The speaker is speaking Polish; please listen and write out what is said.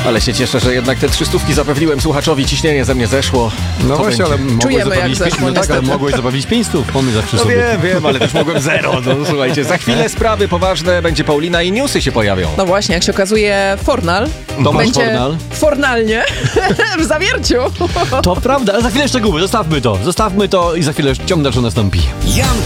Ale się cieszę, że jednak te 300 zapewniłem słuchaczowi, ciśnienie ze mnie zeszło. No To właśnie, będzie. ale mogłeś Czujemy, jak zapewnić zeszło, no tak, ale niestety. mogłeś zapewnić 500, pomysł zawsze No sobie. wiem, ale też mogłem 0. No słuchajcie, za chwilę sprawy poważne, będzie Paulina i newsy się pojawią. No właśnie, jak się okazuje, Fornal Tomasz będzie Fornal. fornalnie w zawierciu. To prawda, ale za chwilę szczegóły, zostawmy to i za chwilę ciąg dalszy nastąpi.